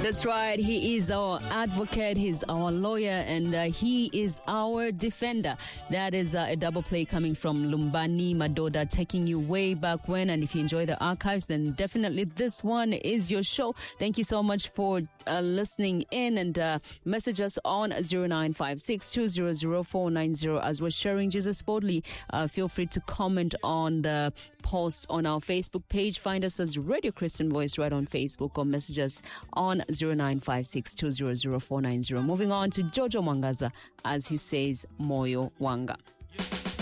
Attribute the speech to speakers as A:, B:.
A: That's right. He is our advocate, he's our lawyer, and he is our defender. That is a double play coming from Lumbani Madoda, taking you way back when. And if you enjoy the archives, then definitely this one is your show. Thank you so much for listening in, and message us on 0956-200-490 as we're sharing Jesus Boldly. Feel free to comment on the post on our Facebook page. Find us as Radio Christian Voice right on Facebook, or message us on 0956-200-490. Moving on to Jojo Mwangaza as he says Moyo Wanga.